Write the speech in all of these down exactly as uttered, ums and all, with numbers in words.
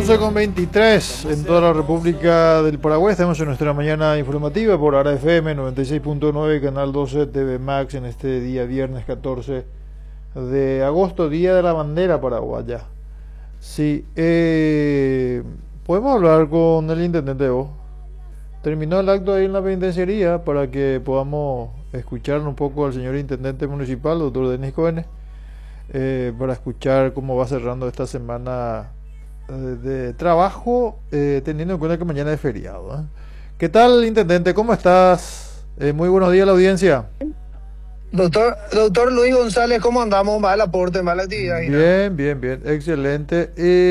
once con veintitrés en toda la República del Paraguay. Estamos en nuestra mañana informativa por Ara F M noventa y seis punto nueve, Canal doce, T V Max, en este día viernes catorce de agosto, Día de la Bandera Paraguaya. Sí, eh, podemos hablar con el intendente vos. Terminó el acto ahí en la penitenciaría para que podamos escuchar un poco al señor intendente municipal, doctor Denis Cohen, eh, para escuchar cómo va cerrando esta semana eh, de trabajo, eh, teniendo en cuenta que mañana es feriado, ¿eh? ¿Qué tal, intendente? ¿Cómo estás? Eh, muy buenos días a la audiencia. Doctor, doctor Luis González, ¿cómo andamos? ¿Va el aporte, va la actividad? Bien, bien, bien, excelente.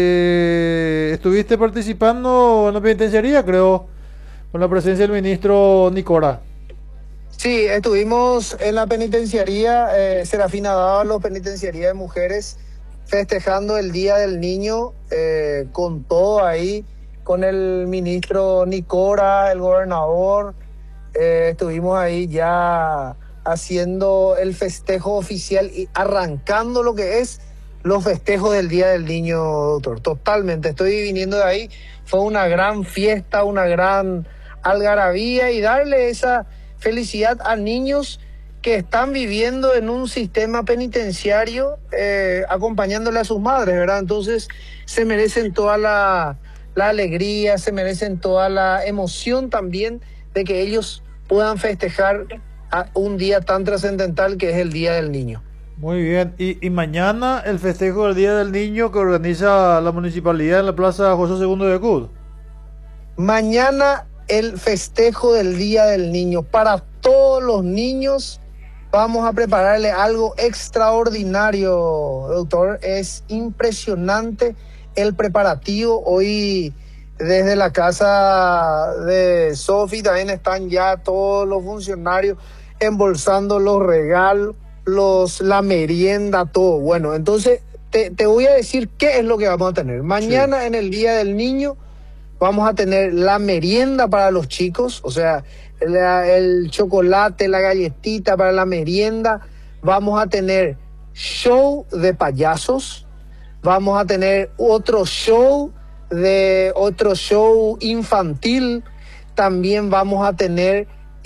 Eh, ¿Estuviste participando en la penitenciaría, creo, con la presencia del ministro Nicora? Sí, estuvimos en la penitenciaría, eh, Serafina Dávalos, penitenciaría de mujeres, festejando el Día del Niño, eh, con todo ahí, con el ministro Nicora, el gobernador. Eh, estuvimos ahí ya haciendo el festejo oficial y arrancando lo que es los festejos del Día del Niño, doctor. Totalmente, estoy viniendo de ahí. Fue una gran fiesta, una gran algarabía y darle esa felicidad a niños que están viviendo en un sistema penitenciario, eh, acompañándole a sus madres, ¿verdad? Entonces se merecen toda la, la alegría, se merecen toda la emoción también de que ellos puedan festejar a un día tan trascendental que es el Día del Niño. Muy bien, y, y mañana el festejo del Día del Niño que organiza la municipalidad en la Plaza José segundo de Acut. Mañana el festejo del Día del Niño. Para todos los niños vamos a prepararle algo extraordinario, doctor. Es impresionante el preparativo. Hoy desde la casa de Sofi también están ya todos los funcionarios embolsando los regalos, los, la merienda, todo. Bueno, entonces te, te voy a decir qué es lo que vamos a tener. Mañana sí, en el Día del Niño vamos a tener la merienda para los chicos, o sea, la, el chocolate, la galletita para la merienda. Vamos a tener show de payasos, vamos a tener otro show de otro show infantil. También vamos a tener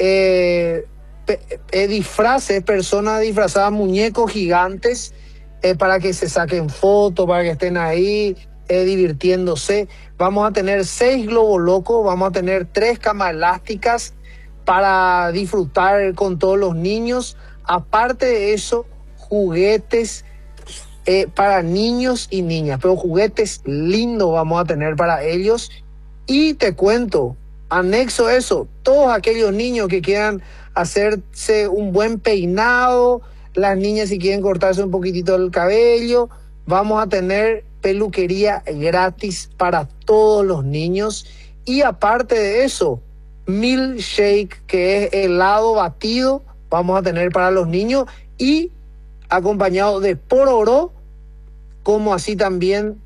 eh, pe, eh, disfraces, personas disfrazadas, muñecos gigantes, eh, para que se saquen fotos, para que estén ahí eh, divirtiéndose. Vamos a tener seis globos locos, vamos a tener tres camas elásticas para disfrutar con todos los niños. Aparte de eso, juguetes Eh, para niños y niñas, pero juguetes lindos vamos a tener para ellos. Y te cuento, anexo a eso, todos aquellos niños que quieran hacerse un buen peinado, las niñas si quieren cortarse un poquitito el cabello, vamos a tener peluquería gratis para todos los niños. Y aparte de eso, milkshake, que es helado batido, vamos a tener para los niños, y acompañado de pororó, como así también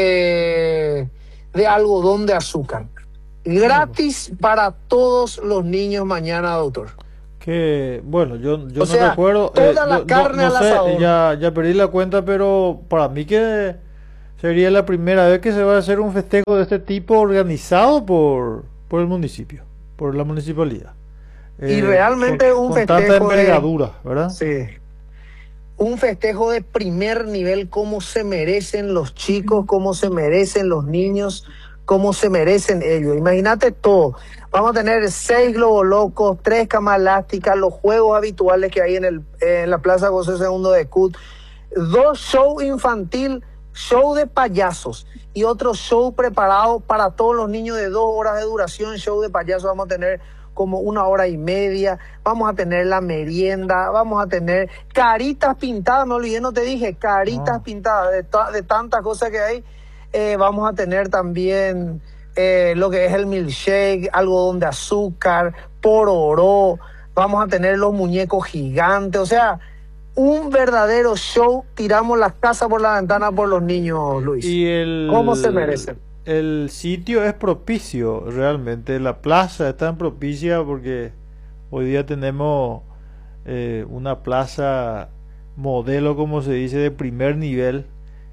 de, de algodón de azúcar. Gratis para todos los niños mañana, doctor. Que bueno, yo, yo o no sea, recuerdo. Toda eh, la no, carne no, no al sé, asador. ya, ya perdí la cuenta, pero para mí que sería la primera vez que se va a hacer un festejo de este tipo organizado por, por el municipio, por la municipalidad. Y Eh, realmente con, un con festejo tanta envergadura, de, ¿verdad? Sí. Un festejo de primer nivel, como se merecen los chicos, como se merecen los niños, como se merecen ellos. Imagínate todo. Vamos a tener seis globos locos, tres camas elásticas, los juegos habituales que hay en, el, en la Plaza José segundo de Acut, dos show infantil, show de payasos y otro show preparado para todos los niños de dos horas de duración. Show de payasos vamos a tener como una hora y media, vamos a tener la merienda, vamos a tener caritas pintadas, me olvidé, no te dije, caritas No. pintadas, de, de tantas cosas que hay. Eh, vamos a tener también eh, lo que es el milkshake, algodón de azúcar, pororó, vamos a tener los muñecos gigantes, o sea, un verdadero show. Tiramos las casas por la ventana por los niños, Luis. Y el, ¿Cómo se merecen? El sitio es propicio, realmente. La plaza es tan propicia porque hoy día tenemos eh, una plaza modelo, como se dice, de primer nivel.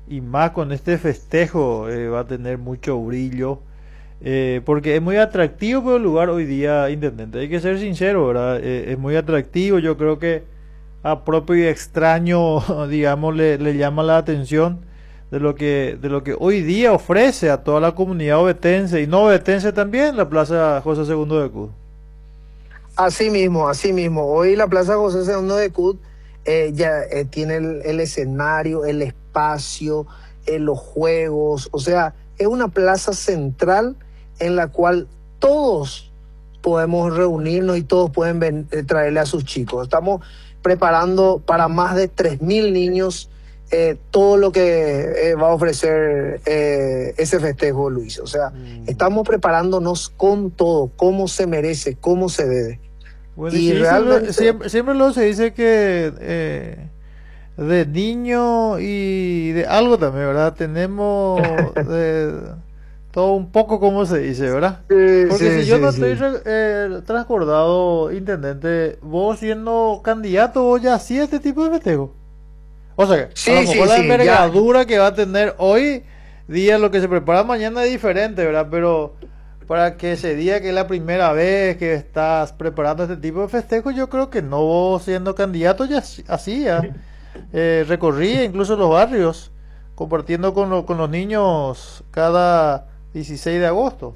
y más con este festejo eh, va a tener mucho brillo, eh, porque es muy atractivo por el lugar hoy día, intendente. Hay que ser sincero, ¿verdad? Eh, es muy atractivo, yo creo que a propio y extraño, digamos, le, le llama la atención de lo que de lo que hoy día ofrece a toda la comunidad ovetense y no ovetense también la Plaza José segundo de Cud. Así mismo, así mismo. Hoy la Plaza José segundo de Cud eh, ya eh, tiene el, el escenario, el espacio, eh, los juegos. O sea, es una plaza central en la cual todos podemos reunirnos y todos pueden ven, eh, traerle a sus chicos. Estamos preparando para más de tres mil niños eh, todo lo que eh, va a ofrecer eh, ese festejo, Luis. O sea, mm. estamos preparándonos con todo, como se merece, como se debe. Bueno, y, y realmente... siempre, siempre lo se dice que eh, de niño y de algo también, ¿verdad? Tenemos de, todo un poco, como se dice, ¿verdad? Sí, porque sí, si yo sí, no sí. estoy eh, transcordado, intendente, vos siendo candidato, vos ya hacías este tipo de festejo. O sea, sí, a lo mejor sí, la sí, envergadura ya. que va a tener hoy día, lo que se prepara mañana es diferente, ¿verdad? Pero para que ese día que es la primera vez que estás preparando este tipo de festejo, yo creo que no vos siendo candidato ya hacía, eh, recorría incluso los barrios, compartiendo con, lo, con los niños cada dieciséis de agosto.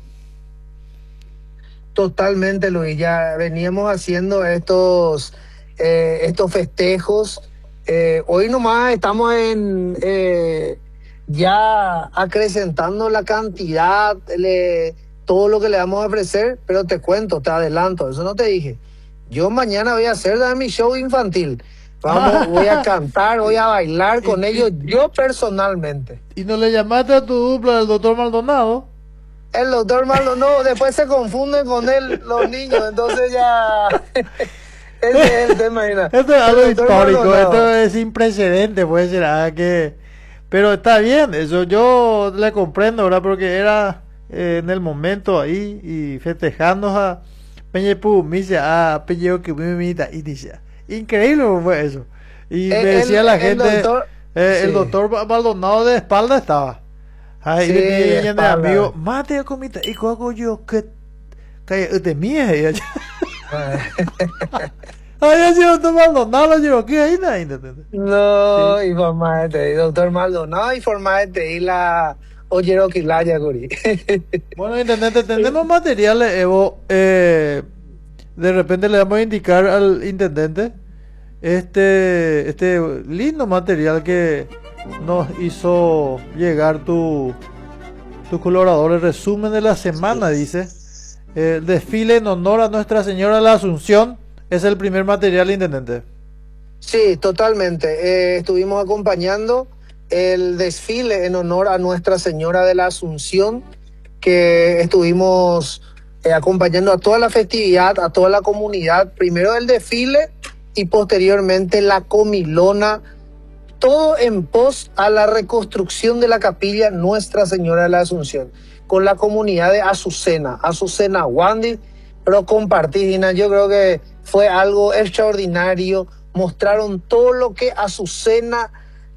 Totalmente, Luis, ya veníamos haciendo estos, eh, estos festejos. Eh, hoy nomás estamos en eh, ya acrecentando la cantidad, le, todo lo que le vamos a ofrecer, pero te cuento, te adelanto, eso no te dije. Yo mañana voy a hacer mi show infantil. Vamos, voy a cantar, voy a bailar con y, ellos, y, yo personalmente. ¿Y no le llamaste a tu dupla, el doctor Maldonado? El doctor Maldonado, no, después se confunden con él los niños, entonces ya... Ese es el tema, mira. Esto es algo histórico, esto es sin precedente, puede ser, ah, que... Pero está bien, eso yo le comprendo, ¿verdad? Porque era eh, en el momento ahí y festejando a Peñepú, me dice, ah, Peñeo que me imita, y dice, increíble fue eso. Y el, me decía el, la gente, el doctor, eh, sí. el doctor Maldonado de espalda estaba. Ahí sí, le piden de amigo, mate a comita, y hago yo que que te mía ella. Ay, yo doctor Maldonado, yo que ahí no, sí. Informate, doctor Maldonado, informate y la oyero que la ya guri. Bueno, intendente, tenemos materiales, Evo, eh, de repente le vamos a indicar al intendente este este lindo material que nos hizo llegar tu tu colaborador, el resumen de la semana, dice. El desfile en honor a Nuestra Señora de la Asunción es el primer material, intendente. Sí, totalmente. Eh, estuvimos acompañando el desfile en honor a Nuestra Señora de la Asunción, que estuvimos eh, acompañando a toda la festividad, a toda la comunidad. Primero el desfile y posteriormente la comilona, todo en pos a la reconstrucción de la capilla Nuestra Señora de la Asunción, con la comunidad de Azucena, Azucena Wandy, pero compartí, Dina, yo creo que fue algo extraordinario, mostraron todo lo que Azucena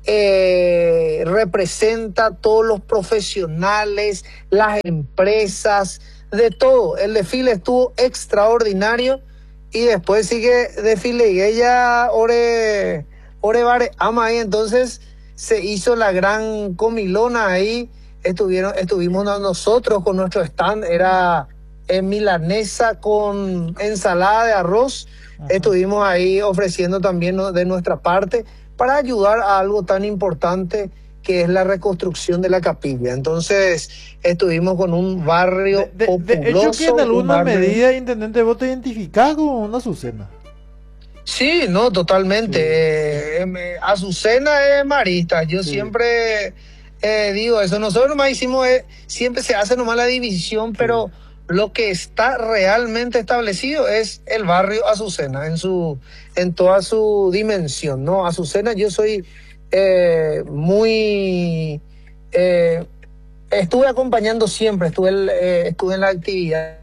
eh, representa, todos los profesionales, las empresas, de todo, el desfile estuvo extraordinario, y después sigue desfile y ella ore, ore bare ama ahí, entonces se hizo la gran comilona ahí. Estuvieron, estuvimos nosotros con nuestro stand, era en milanesa con ensalada de arroz. Ajá. Estuvimos ahí ofreciendo también de nuestra parte para ayudar a algo tan importante que es la reconstrucción de la capilla. Entonces estuvimos con un barrio de, de, populoso. De hecho, que en alguna barrio... medida, intendente, vos te identificás con una Azucena. Sí, no, totalmente. Sí. Eh, Azucena es marista. Yo sí. siempre... Eh, digo eso, nosotros nomás hicimos, eh, siempre se hace nomás la división, pero sí. lo que está realmente establecido es el barrio Azucena en su, en toda su dimensión, ¿no? Azucena, yo soy eh, muy, eh, estuve acompañando siempre, estuve, eh, estuve en la actividad.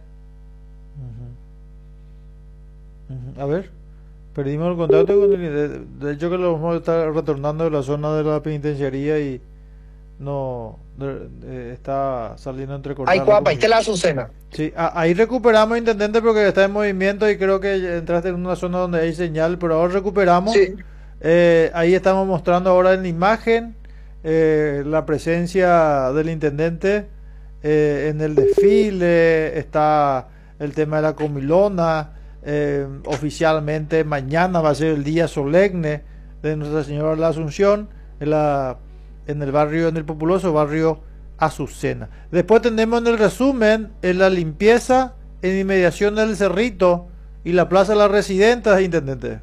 Uh-huh. Uh-huh. A ver, perdimos el contacto con el, de, de hecho que lo vamos a estar retornando de la zona de la penitenciaría y no de- de- está saliendo entrecortada Ay, la cuapa, ahí está comunicación. la Azucena. Sí, a- ahí recuperamos, intendente, porque está en movimiento y creo que ya entraste en una zona donde hay señal, pero ahora recuperamos. Sí, Eh, ahí estamos mostrando ahora en la imagen eh, la presencia del intendente eh, en el desfile, está el tema de la comilona, eh, oficialmente mañana va a ser el día solemne de Nuestra Señora de la Asunción en, la, en el barrio, en el populoso barrio Azucena. Después tenemos en el resumen en la limpieza en inmediación del Cerrito y la Plaza de las Residentas, intendente.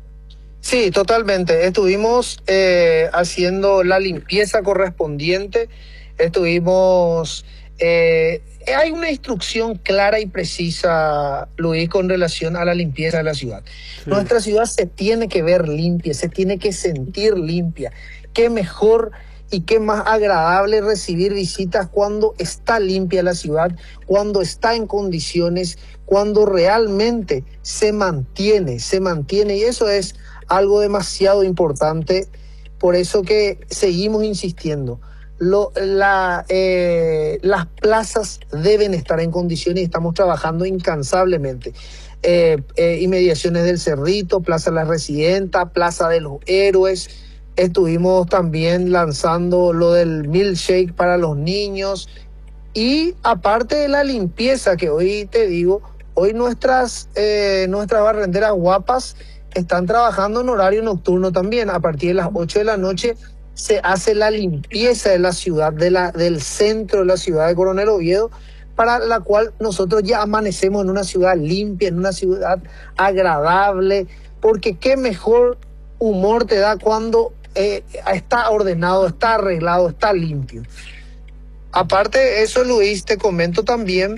sí, totalmente. Estuvimos eh, haciendo la limpieza correspondiente. Estuvimos... eh, hay una instrucción clara y precisa, Luis, con relación a la limpieza de la ciudad. Sí. Nuestra ciudad se tiene que ver limpia, se tiene que sentir limpia. Qué mejor y qué más agradable recibir visitas cuando está limpia la ciudad, cuando está en condiciones, cuando realmente se mantiene, se mantiene. Y eso es algo demasiado importante. Por eso que seguimos insistiendo. Lo, la, eh, las plazas deben estar en condiciones y estamos trabajando incansablemente. Eh, eh, inmediaciones del Cerrito, Plaza de las Residentas, Plaza de los Héroes. Estuvimos también lanzando lo del milkshake para los niños. Y aparte de la limpieza, que hoy te digo, hoy nuestras, eh, nuestras barrenderas guapas están trabajando en horario nocturno también. A partir de las ocho de la noche se hace la limpieza de la ciudad, de la, del centro de la ciudad de Coronel Oviedo, para la cual nosotros ya amanecemos en una ciudad limpia, en una ciudad agradable, porque qué mejor humor te da cuando eh, está ordenado, está arreglado, está limpio. Aparte de eso, Luis, te comento también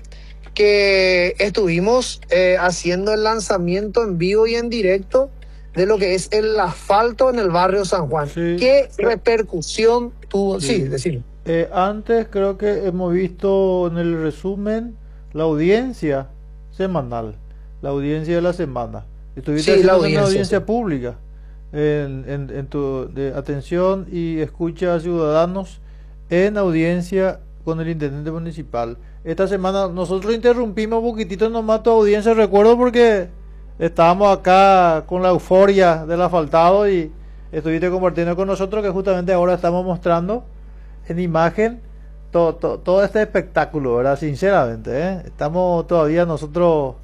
que estuvimos eh, haciendo el lanzamiento en vivo y en directo de lo que es el asfalto en el barrio San Juan. Sí. ¿Qué repercusión tuvo? Sí, Sí. decime. Eh, antes creo que hemos visto en el resumen la audiencia semanal, la audiencia de la semana. Estuviste Sí, la haciendo una audiencia, audiencia sí. pública en, en, en tu de atención y escucha a ciudadanos en audiencia con el intendente municipal. Esta semana nosotros interrumpimos un poquitito nomás tu audiencia, recuerdo, porque estábamos acá con la euforia del asfaltado y estuviste compartiendo con nosotros que justamente ahora estamos mostrando en imagen todo, todo, todo este espectáculo, ¿verdad? Sinceramente, ¿eh? Estamos todavía nosotros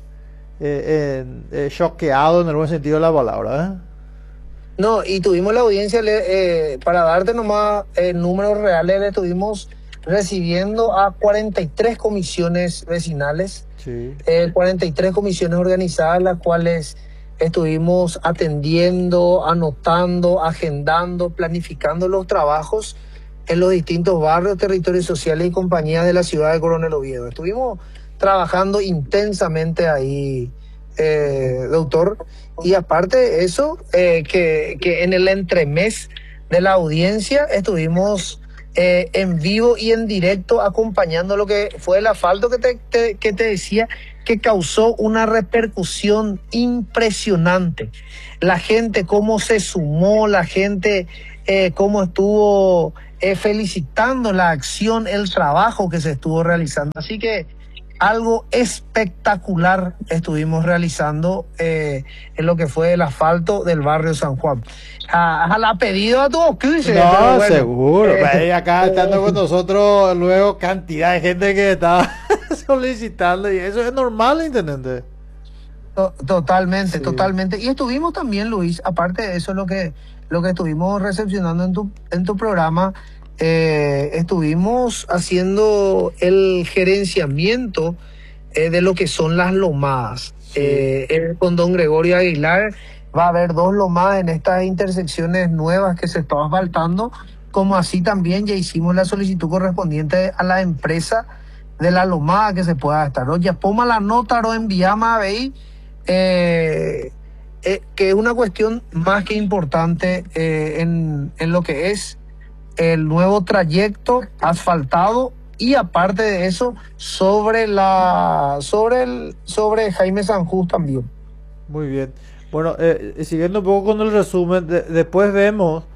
eh, en, eh, choqueados en el buen sentido de la palabra, ¿eh? No, y tuvimos la audiencia, le- eh, para darte nomás eh, números reales, le estuvimos recibiendo a cuarenta y tres comisiones vecinales, Sí. eh, cuarenta y tres comisiones organizadas, las cuales estuvimos atendiendo, anotando, agendando, planificando los trabajos en los distintos barrios, territorios sociales y compañías de la ciudad de Coronel Oviedo. Estuvimos trabajando intensamente ahí, eh, doctor. Y aparte de eso, eh, que, que en el entremés de la audiencia estuvimos eh, en vivo y en directo acompañando lo que fue el asfalto que te, te- que te decía, que causó una repercusión impresionante. La gente cómo se sumó, la gente eh, cómo estuvo eh, felicitando la acción, el trabajo que se estuvo realizando. Así que algo espectacular estuvimos realizando eh, en lo que fue el asfalto del barrio San Juan. A, a la pedido a todos, ¿qué dice? No, Pero bueno, seguro. eh, Ahí acá estando con nosotros, luego cantidad de gente que está solicitando y eso es normal, intendente. To- Totalmente, Sí. totalmente. Y estuvimos también, Luis, aparte de eso, lo que, lo que estuvimos recepcionando en tu, en tu programa, eh, estuvimos haciendo el gerenciamiento eh, de lo que son las lomadas. Sí. Eh, eh, con don Gregorio Aguilar va a haber dos lomadas en estas intersecciones nuevas que se están asfaltando, como así también ya hicimos la solicitud correspondiente a la empresa de la lomada que se pueda estar. Oye, poma la nota, lo enviamos a ver, eh, eh, que es una cuestión más que importante eh, en, en lo que es el nuevo trayecto asfaltado y aparte de eso sobre la sobre el sobre Jaime Sanjús también. Muy bien. Bueno, eh, siguiendo un poco con el resumen, de- después vemos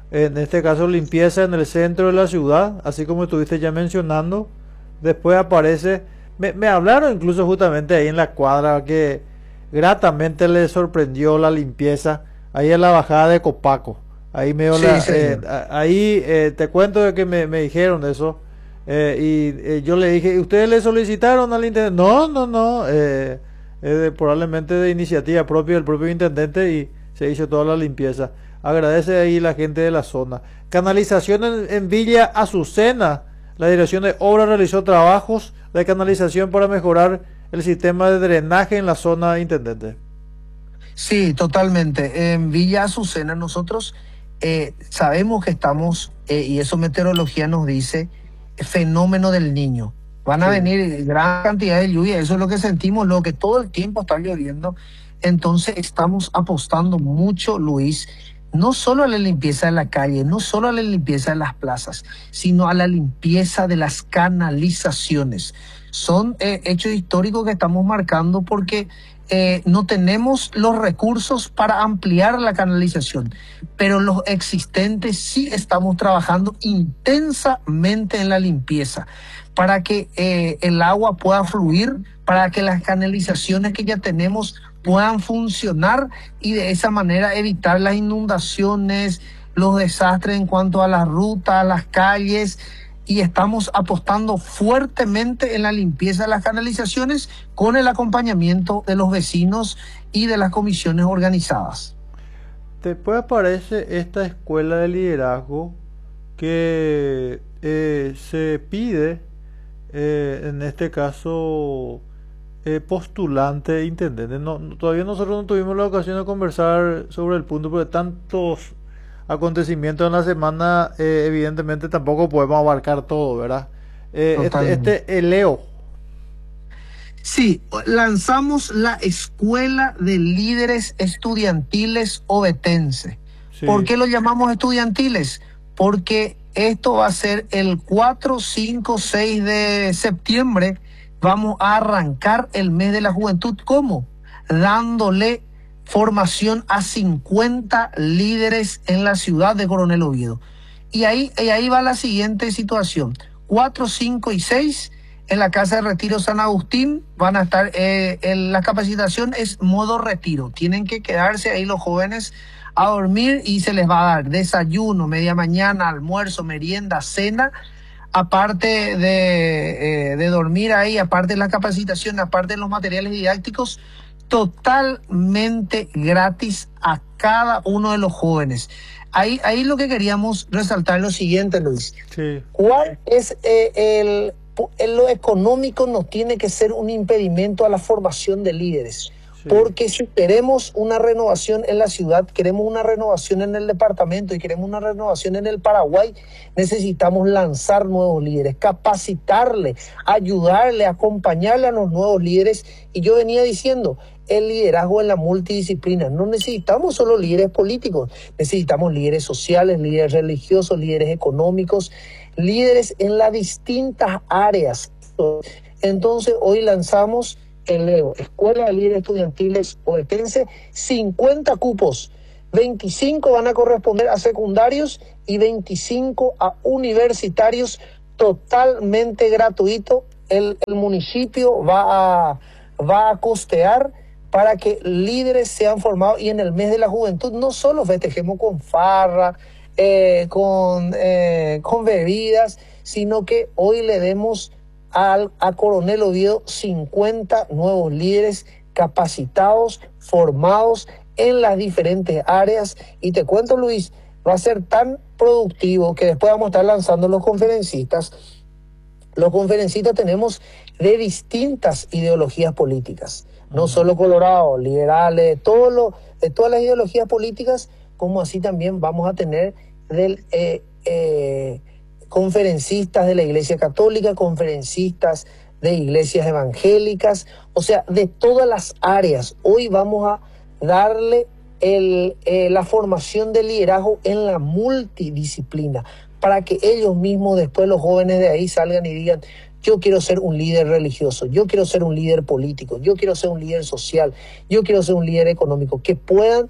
en este caso limpieza en el centro de la ciudad, así como estuviste ya mencionando. Después aparece, me, me hablaron incluso justamente ahí en la cuadra que gratamente le sorprendió la limpieza ahí en la bajada de Copaco. Ahí me Sí, la, eh, señor. ahí eh, te cuento de que me, me dijeron eso. Eh, y eh, yo le dije, ¿ustedes le solicitaron al intendente? No, no, no, eh, eh, de- probablemente de iniciativa propia del propio intendente y se hizo toda la limpieza. Agradece ahí la gente de la zona. Canalización en, en Villa Azucena. La Dirección de Obras realizó trabajos de canalización para mejorar el sistema de drenaje en la zona, intendente. Sí, totalmente. En Villa Azucena nosotros eh, sabemos que estamos, eh, y eso meteorología nos dice, fenómeno del niño. Van a Sí, venir gran cantidad de lluvia, eso es lo que sentimos, lo que todo el tiempo está lloviendo. Entonces estamos apostando mucho, Luis, no solo a la limpieza de la calle, no solo a la limpieza de las plazas, sino a la limpieza de las canalizaciones. Son eh, hechos históricos que estamos marcando porque eh, no tenemos los recursos para ampliar la canalización, pero los existentes sí estamos trabajando intensamente en la limpieza para que eh, el agua pueda fluir, para que las canalizaciones que ya tenemos puedan funcionar y de esa manera evitar las inundaciones, los desastres en cuanto a las rutas, las calles, y estamos apostando fuertemente en la limpieza de las canalizaciones con el acompañamiento de los vecinos y de las comisiones organizadas. después aparece esta escuela de liderazgo que eh, se pide, eh, en este caso, eh, postulante intendente. No, no- todavía nosotros no tuvimos la ocasión de conversar sobre el punto, porque tantos acontecimientos en la semana, eh, evidentemente tampoco podemos abarcar todo, ¿verdad? Eh, este, Totalmente. este eh, Leo, Sí, lanzamos la Escuela de Líderes Estudiantiles Ovetense. ¿Por sí, qué lo llamamos estudiantiles? Porque esto va a ser el cuatro, cinco, seis de septiembre. Vamos a arrancar el mes de la juventud. ¿Cómo? Dándole formación a cincuenta líderes en la ciudad de Coronel Oviedo. Y ahí, y ahí va la siguiente situación. Cuatro, cinco y seis en la Casa de Retiro San Agustín van a estar, eh, en la capacitación es modo retiro. Tienen que quedarse ahí los jóvenes a dormir y se les va a dar desayuno, media mañana, almuerzo, merienda, cena, aparte de, eh, de dormir ahí, aparte de la capacitación, aparte de los materiales didácticos, totalmente gratis a cada uno de los jóvenes. Ahí, ahí lo que queríamos resaltar es lo siguiente, Luis. sí, ¿Cuál es eh, el, el- lo económico no tiene que ser un impedimento a la formación de líderes? sí. Porque si queremos una renovación en la ciudad, queremos una renovación en el departamento y queremos una renovación en el Paraguay, necesitamos lanzar nuevos líderes, capacitarle, ayudarle, acompañarle a los nuevos líderes. Y yo venía diciendo, el liderazgo en la multidisciplina. No necesitamos solo líderes políticos, necesitamos líderes sociales, líderes religiosos, líderes económicos, líderes en las distintas áreas. Entonces, hoy lanzamos el Leo, Escuela de Líderes Estudiantiles Ovetense, cincuenta cupos, veinticinco van a corresponder a secundarios y veinticinco a universitarios, totalmente gratuito. El, el municipio va a, va a costear para que líderes sean formados y en el mes de la juventud no solo festejemos con farra, eh, con, eh, con bebidas, sino que hoy le demos al, a Coronel Oviedo cincuenta nuevos líderes capacitados, formados en las diferentes áreas. Y te cuento, Luis, va a ser tan productivo que después vamos a estar lanzando los conferencistas. Los conferencistas tenemos de distintas ideologías políticas, no Ujú. solo colorados, liberales, todo lo, de todas las ideologías políticas, como así también vamos a tener del, eh, eh, conferencistas de la Iglesia Católica, conferencistas de iglesias evangélicas, o sea, de todas las áreas. Hoy vamos a darle el, eh, la formación de liderazgo en la multidisciplina, para que ellos mismos, después los jóvenes de ahí salgan y digan, yo quiero ser un líder religioso, yo quiero ser un líder político, yo quiero ser un líder social, yo quiero ser un líder económico, que puedan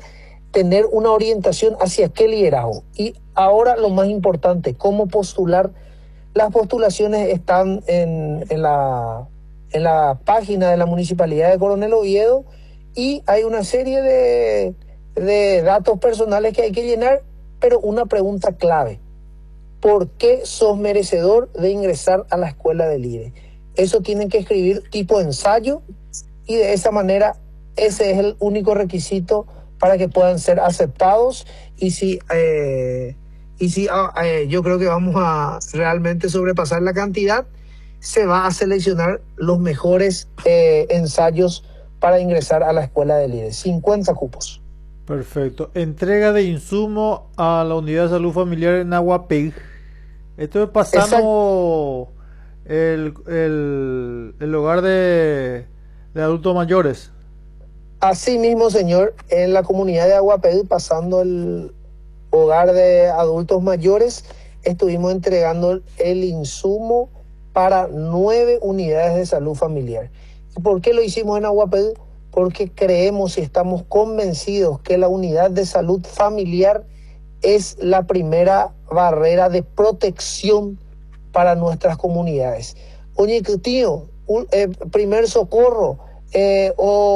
tener una orientación hacia qué liderazgo. Y ahora lo más importante, cómo postular. Las postulaciones están en, en, la, en la página de la Municipalidad de Coronel Oviedo y hay una serie de, de datos personales que hay que llenar, pero una pregunta clave: ¿por qué sos merecedor de ingresar a la escuela de líderes? Eso tienen que escribir tipo ensayo y de esa manera ese es el único requisito para que puedan ser aceptados. Y si, eh, y si eh, yo creo que vamos a realmente sobrepasar la cantidad, se va a seleccionar los mejores eh, ensayos para ingresar a la escuela de líderes. cincuenta cupos. Perfecto. Entrega de insumo a la unidad de salud familiar en Aguapeg. Esto es pasando el, el, el hogar de, de adultos mayores. Así mismo, señor, en la comunidad de Aguapeg, pasando el hogar de adultos mayores, estuvimos entregando el insumo para nueve unidades de salud familiar. ¿Y por qué lo hicimos en Aguapeg? Porque creemos y estamos convencidos que la unidad de salud familiar es la primera barrera de protección para nuestras comunidades. Oye, tío, un, eh, primer socorro, eh,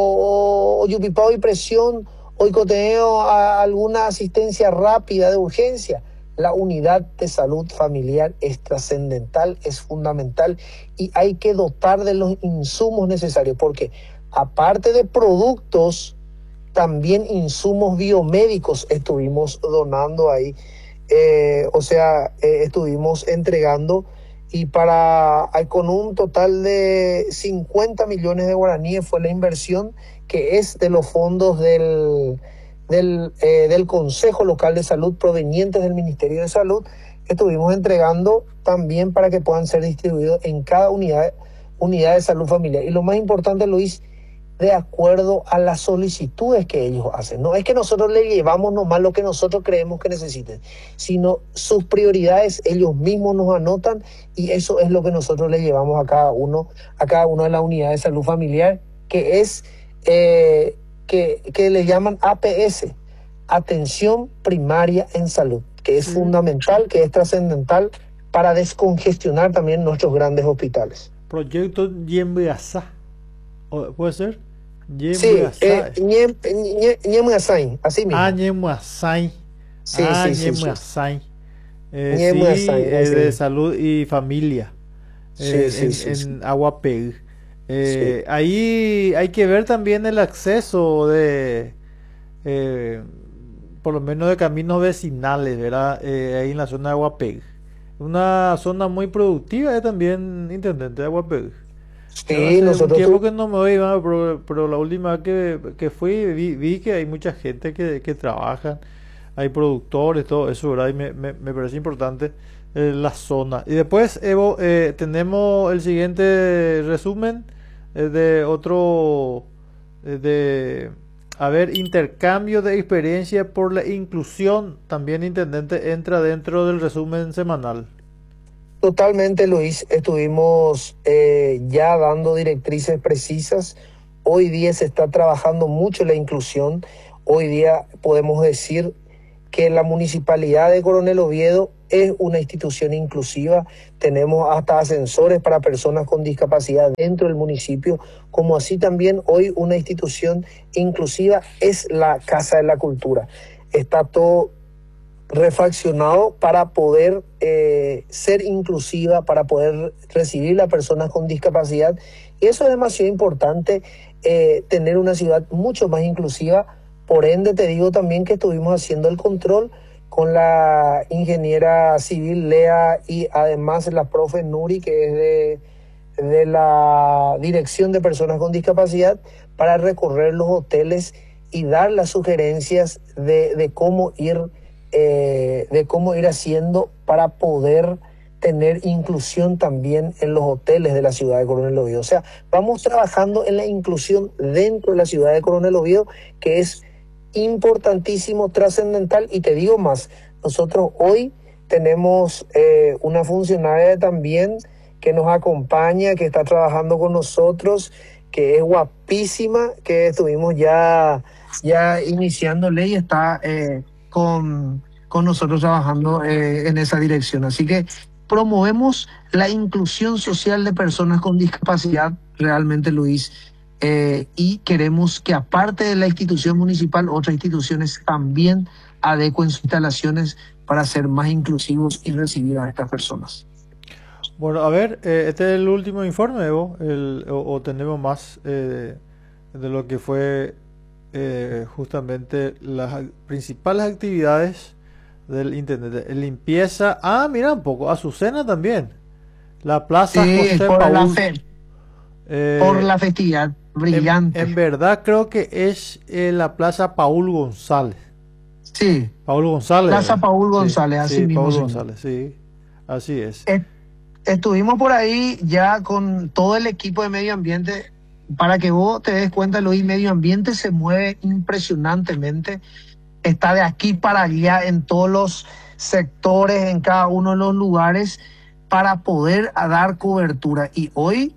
o, o yupipao y presión, o icoteo a alguna asistencia rápida de urgencia. La unidad de salud familiar es trascendental, es fundamental y hay que dotar de los insumos necesarios, porque aparte de productos, también insumos biomédicos estuvimos donando ahí, eh, o sea, eh, estuvimos entregando, y para con un total de cincuenta millones de guaraníes fue la inversión, que es de los fondos del, del, eh, del Consejo Local de Salud provenientes del Ministerio de Salud. Estuvimos entregando también para que puedan ser distribuidos en cada unidad, unidad de salud familiar. Y lo más importante, Luis, de acuerdo a las solicitudes que ellos hacen. No es que nosotros le llevamos nomás lo que nosotros creemos que necesiten, sino sus prioridades ellos mismos nos anotan, y eso es lo que nosotros le llevamos a cada uno, a cada una de las unidades de salud familiar, que es, eh, que, que le llaman A P S, Atención Primaria en Salud, que es sí. fundamental, que es trascendental para descongestionar también nuestros grandes hospitales. Proyecto Yembeasá. ¿Puede ser? Sí, eh, Ñemuasay, así mismo. Ah, Ñemuasay. Sí, ah, sí, sí, Ñemuasay. sí. Eh, Ñemuasay, sí, eh, de salud y familia. Eh, sí, sí, en sí, en sí. Aguapeg. Eh, Sí. Ahí hay que ver también el acceso de, eh, por lo menos de caminos vecinales, ¿verdad? Eh, ahí en la zona de Aguapeg. Una zona muy productiva, eh, también, intendente de Aguapeg. Sí, Hace un nosotros tiempo tu... que no me voy, ¿no? pero, pero la última vez que, que fui vi, vi que hay mucha gente que, que trabaja, hay productores, todo eso, ¿verdad? Y me, me, me parece importante eh, la zona. Y después, Evo, eh, tenemos el siguiente resumen eh, de otro, eh, de, a ver, intercambio de experiencia por la inclusión. También, intendente, entra dentro del resumen semanal. Totalmente, Luis. Estuvimos eh, ya dando directrices precisas. Hoy día se está trabajando mucho la inclusión. Hoy día podemos decir que la Municipalidad de Coronel Oviedo es una institución inclusiva. Tenemos hasta ascensores para personas con discapacidad dentro del municipio, como así también hoy una institución inclusiva es la Casa de la Cultura. Está todo refaccionado para poder eh, ser inclusiva, para poder recibir a personas con discapacidad. Y eso es demasiado importante, eh, tener una ciudad mucho más inclusiva. Por ende, te digo también que estuvimos haciendo el control con la ingeniera civil Lea y además la profe Nuri, que es de, de la Dirección de Personas con Discapacidad, para recorrer los hoteles y dar las sugerencias de, de cómo ir Eh, de cómo ir haciendo para poder tener inclusión también en los hoteles de la ciudad de Coronel Oviedo. O sea, vamos trabajando en la inclusión dentro de la ciudad de Coronel Oviedo, que es importantísimo, trascendental. Y te digo más, nosotros hoy tenemos eh, una funcionaria también que nos acompaña, que está trabajando con nosotros, que es guapísima, que estuvimos ya, ya iniciándole y está eh, con, con nosotros trabajando eh, en esa dirección. Así que promovemos la inclusión social de personas con discapacidad, realmente, Luis, eh, y queremos que aparte de la institución municipal, otras instituciones también adecuen sus instalaciones para ser más inclusivos y recibir a estas personas. Bueno, a ver, eh, este es el último informe, Evo, el, o, o tenemos más eh, de lo que fue eh, justamente las ac- principales actividades del Internet. Limpieza, ah, mira un poco, Azucena también, la Plaza Sí, José por la, Paul. fe, por eh, la festividad en, en brillante. verdad creo que es eh, la Plaza Paul González. Sí, Paul González, Plaza ¿verdad? Paul Sí, González, así sí, mismo, Paul señor. González, sí, así es. Est- Estuvimos por ahí ya con todo el equipo de medio ambiente. Para que vos te des cuenta, Luis, medio ambiente se mueve impresionantemente. Está de aquí para allá en todos los sectores, en cada uno de los lugares, para poder a dar cobertura. Y hoy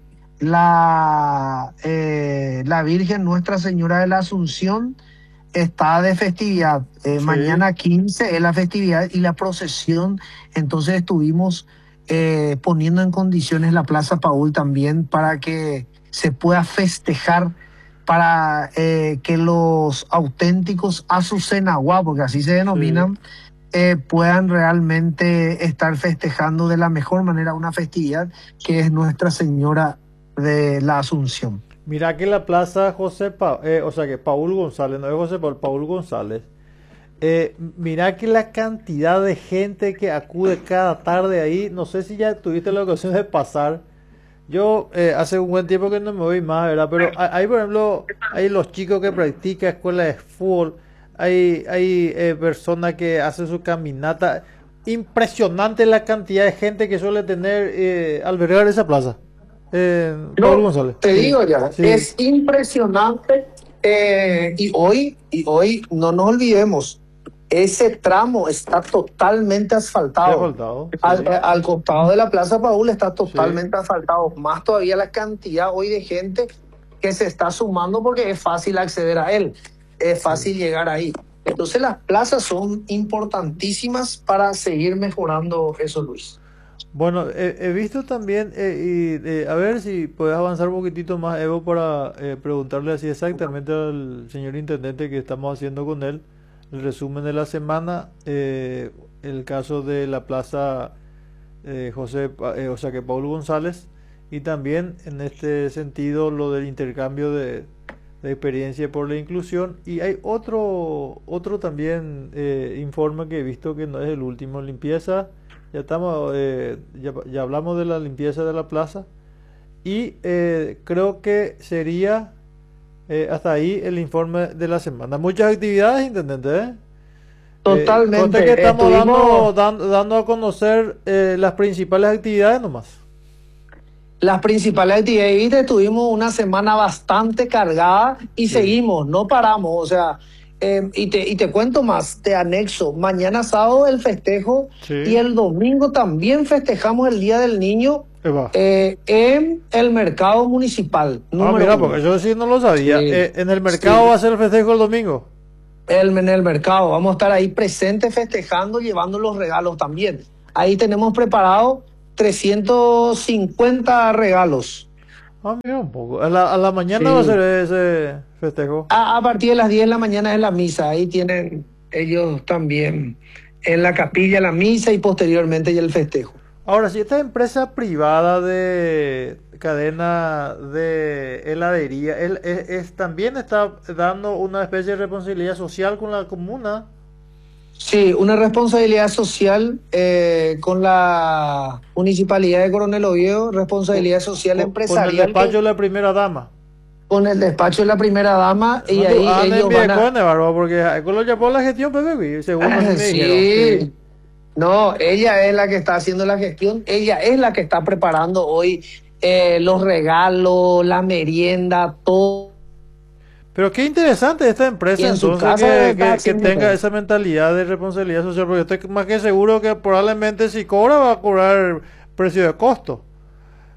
la, eh, la Virgen Nuestra Señora de la Asunción está de festividad. Eh, Sí, mañana quince es la festividad y la procesión. Entonces estuvimos eh, poniendo en condiciones la Plaza Paul también para que se pueda festejar, para eh, que los auténticos Azucenaguá, porque así se sí. denominan, eh, puedan realmente estar festejando de la mejor manera una festividad que es Nuestra Señora de la Asunción. Mira que la Plaza José Pa- eh, o sea que Paul González, no es José Paul, Paul González. Eh, mira que la cantidad de gente que acude cada tarde ahí, no sé si ya tuviste la ocasión de pasar. Yo eh, hace un buen tiempo que no me voy más, ¿verdad? Pero hay, hay, por ejemplo, hay los chicos que practican escuela de fútbol, hay, hay eh, personas que hacen su caminata. Impresionante la cantidad de gente que suele tener, eh, albergar esa plaza. Eh, Paul No, González, te sí, digo ya, sí, es impresionante. Eh, y hoy, y hoy no nos olvidemos, ese tramo está totalmente se ha asfaltado. faltado, Al, sí, al costado de la Plaza Paul está sí, totalmente asfaltado. Más todavía la cantidad hoy de gente que se está sumando porque es fácil acceder a él, es sí. fácil llegar ahí. Entonces las plazas son importantísimas para seguir mejorando eso, Luis. Bueno, he, he visto también, eh, y eh, a ver si puedes avanzar un poquitito más, Evo, para eh, preguntarle así exactamente al señor intendente que estamos haciendo con él, el resumen de la semana, eh, el caso de la plaza eh, José, Pa- eh, o sea que Paulo González, y también en este sentido lo del intercambio de, de experiencia por la inclusión. Y hay otro, otro también eh, informe que he visto que no es el último, limpieza. Ya estamos, eh, ya, ya hablamos de la limpieza de la plaza y eh, creo que sería eh, hasta ahí el informe de la semana. Muchas actividades, intendente, ¿eh? Eh, conste que Totalmente. estamos dando, Estuvimos dando, dando a conocer eh, las principales actividades nomás. las principales actividades. Viste, tuvimos una semana bastante cargada y Sí, seguimos, no paramos. O sea, eh, y, te, y te cuento más, te anexo. Mañana sábado el festejo y sí. el domingo también festejamos el Día del Niño Ahí va. eh, en el mercado municipal, Ah, número mira, porque uno. yo sí no lo sabía. Sí, Eh, en el mercado va sí. a ser el festejo el domingo. El, en el mercado. Vamos a estar ahí presentes festejando, llevando los regalos también. Ahí tenemos preparado trescientos cincuenta regalos. Ah, mira un poco. A la, a la mañana va a ser Sí. ese festejo. A, a partir de las diez de la mañana es la misa. Ahí tienen ellos también en la capilla la misa y posteriormente ya el festejo. Ahora, si esta empresa privada de cadena de heladería, él es, es- también está dando una especie de responsabilidad social con la comuna. Sí, una responsabilidad social eh, con la Municipalidad de Coronel Oviedo, co- responsabilidad social co- con el empresarial despacho que, de la primera dama. con el despacho de la primera dama y No, tú ahí anda en ellos van a... Viecones, bárbaro, porque con lo llamó la gestión P P B, según así me dijeron. Sí, Sí. no, ella es la que está haciendo la gestión, ella es la que está preparando hoy eh, los regalos, la merienda, todo. Pero qué interesante esta Y empresa en su entonces casa debe que, estar que, que haciendo tenga todo. esa mentalidad de responsabilidad social, porque estoy más que seguro que probablemente si cobra va a cobrar precio de costo.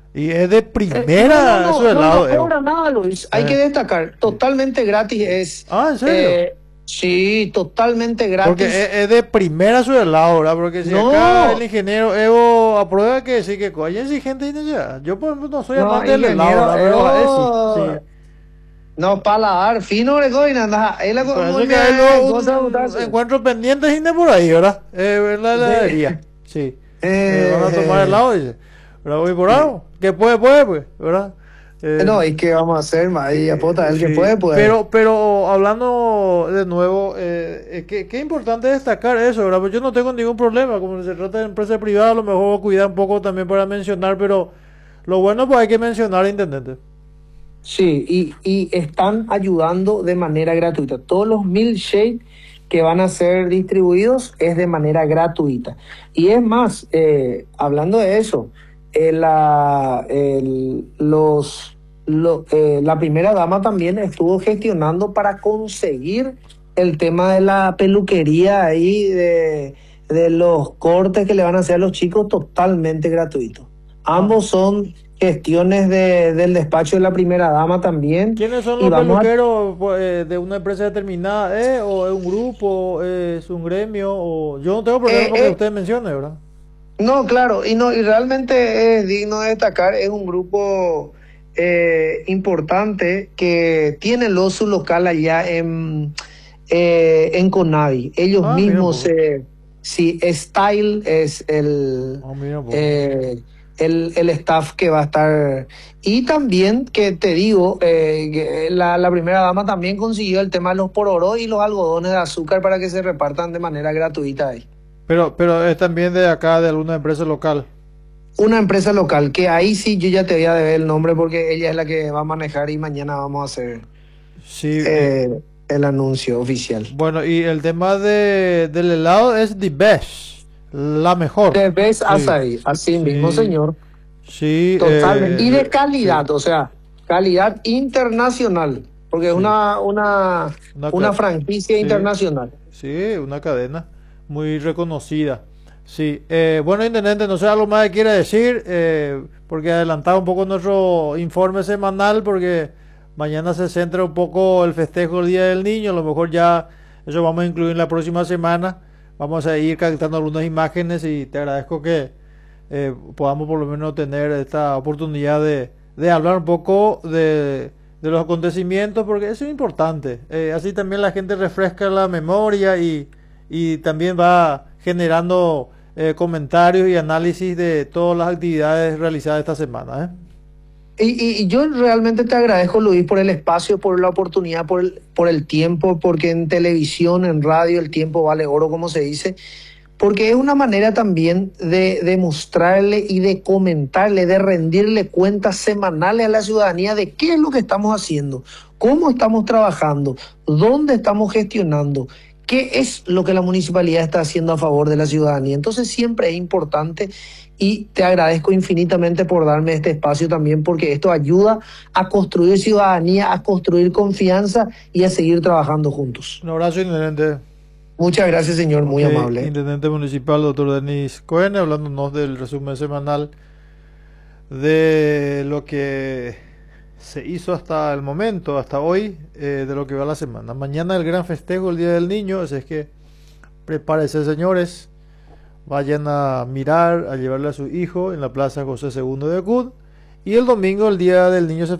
Y es de Eh, primera no, eso no, del no, lado, no Evo. cobra nada, Luis. Hay Eh. que destacar, totalmente gratis es. Ah, ¿en serio? eh, sí, totalmente Porque gratis. es, es de primera su helado, ¿verdad? Porque si acá el No, ingeniero Evo aprueba que sí, que coño, hay gente y no llega. Yo, por ejemplo, no soy no, amante del helado, ingeniero, ¿verdad? Pero a él sí, eh, no, paladar, fino, Gregoina, anda, ahí la sí. co- Por eso muy que hay bien, luego cosa de un gustarse. encuentro pendiente y por ahí, ¿verdad? Eh, en la Sí. heladería, sí. Eh, van a tomar Eh, helado, dice. ¿Verdad? Voy por eh, algo. Que puede, puede, pues, ¿verdad? Eh, no, ¿y qué vamos a hacer, ma? Y apota, Eh, el que sí, puede, puede. pero, pero hablando de nuevo, eh, eh, qué, qué importante destacar eso, ¿verdad? Pues yo no tengo ningún problema, como se trata de empresa privada, a lo mejor voy a cuidar un poco también para mencionar, pero lo bueno pues hay que mencionar al intendente. Sí, y, y están ayudando de manera gratuita. Todos los milkshakes que van a ser distribuidos es de manera gratuita. Y es más, eh, hablando de eso, eh, la, el- los, lo- eh, la primera dama también estuvo gestionando para conseguir el tema de la peluquería ahí, de, de los cortes que le van a hacer a los chicos totalmente gratuitos. Ah, Ambos son gestiones de, del despacho de la primera dama también. ¿quiénes son Y los vamos a... peluqueros pues, eh, de una empresa determinada? ¿Eh? ¿O es un grupo? ¿Es un gremio? O... Yo no tengo problema eh, porque eh, usted mencione, ¿verdad? no, claro, y no, y realmente es digno de destacar, es un grupo eh, importante que tiene lo, su local allá en, eh, en Conavi. Ellos Ah, mira un mismos, poco. eh, sí, Style es el, Ah, mira un poco. eh, el, el staff que va a estar. Y también que te digo, eh, que la, la primera dama también consiguió el tema de los pororos y los algodones de azúcar para que se repartan de manera gratuita ahí. Pero, pero es también de acá, de alguna empresa local. Una empresa local, que ahí sí yo ya te voy a deber el nombre porque ella es la que va a manejar y mañana vamos a hacer Sí, eh, eh, el anuncio oficial. bueno, y el tema de, del helado es the best, la mejor. The Best Sí, Asahi, así mismo, sí, señor. sí, Totalmente. Y de eh, sí, calidad, o sea, calidad internacional, porque es sí. una, una, Una, una ca- franquicia sí, internacional. sí, una cadena muy reconocida. Sí, eh, bueno, intendente, no sé algo más que quiera decir, eh, porque adelantaba un poco nuestro informe semanal, porque mañana se centra un poco el festejo del Día del Niño, a lo mejor ya eso vamos a incluir en la próxima semana. Vamos a ir captando algunas imágenes y te agradezco que eh, podamos por lo menos tener esta oportunidad de, de hablar un poco de, de los acontecimientos, porque eso es importante. Eh, así también la gente refresca la memoria y, y también va generando eh, comentarios y análisis de todas las actividades realizadas esta semana, ¿eh? Y, y- y yo realmente te agradezco, Luis, por el espacio, por la oportunidad, por el, por el tiempo, porque en televisión, en radio, el tiempo vale oro, como se dice, porque es una manera también de, de mostrarle y de comentarle, de rendirle cuentas semanales a la ciudadanía de qué es lo que estamos haciendo, cómo estamos trabajando, dónde estamos gestionando, qué es lo que la municipalidad está haciendo a favor de la ciudadanía. Entonces siempre es importante y te agradezco infinitamente por darme este espacio también, porque esto ayuda a construir ciudadanía, a construir confianza y a seguir trabajando juntos. Un abrazo, intendente. Muchas gracias, señor, muy Ok, amable. intendente municipal, doctor Denis Cohen, hablándonos del resumen semanal de lo que se hizo hasta el momento, hasta hoy, eh, de lo que va la semana. Mañana el gran festejo, el Día del Niño, así es que prepárense, señores, vayan a mirar, a llevarle a su hijo en la Plaza José segundo de Acut, y el domingo, el Día del Niño, se